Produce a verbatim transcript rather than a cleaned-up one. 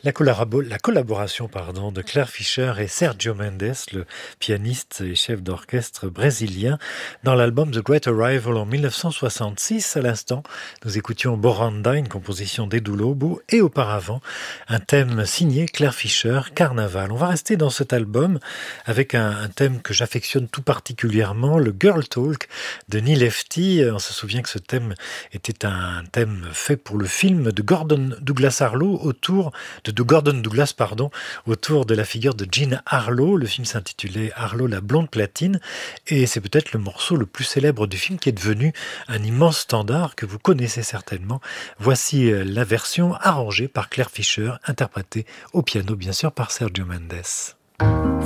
La, collabo- la collaboration pardon, de Claire Fischer et Sergio Mendes, le pianiste et chef d'orchestre brésilien, dans l'album The Great Arrival en dix-neuf cent soixante-six. À l'instant, nous écoutions Boranda, une composition d'Edu Lobo, et auparavant, un thème signé Claire Fischer, Carnaval. On va rester dans cet album avec un, un thème que j'affectionne tout particulièrement, le Girl Talk de Neil Lefty. On se souvient que ce thème était un thème fait pour le film de Gordon Douglas Harlow autour de, de Gordon Douglas pardon autour de la figure de Jean Harlow. Le film s'intitulait Harlow la blonde platine et c'est peut-être le morceau le plus célèbre du film qui est devenu un immense standard que vous connaissez certainement. Voici la version arrangée par Claire Fischer, interprétée au piano bien sûr par Sergio Mendes.